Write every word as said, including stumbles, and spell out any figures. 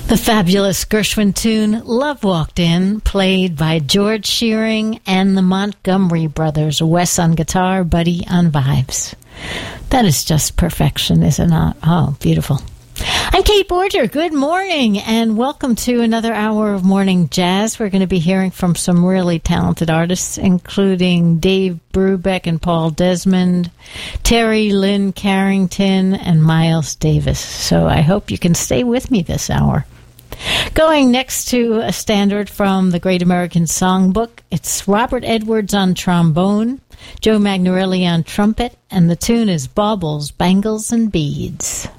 The fabulous Gershwin tune, Love Walked In, played by George Shearing and the Montgomery Brothers, Wes on guitar, Buddy on vibes. That is just perfection, is it not? Oh, beautiful. I'm Kate Borger. Good morning, and welcome to another hour of Morning Jazz. We're going to be hearing from some really talented artists, including Dave Brubeck and Paul Desmond, Terry Lynn Carrington, and Miles Davis. So I hope you can stay with me this hour. Going next to a standard from the Great American Songbook, it's Robert Edwards on trombone, Joe Magnarelli on trumpet, and the tune is Baubles, Bangles, and Beads.